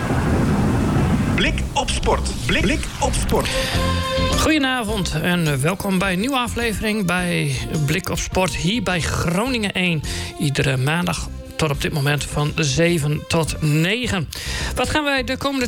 Blik op sport. Blik op sport. Goedenavond en welkom bij een nieuwe aflevering bij Blik op Sport hier bij Groningen 1. Iedere maandag tot op dit moment van 7 tot 9. Wat gaan wij de komende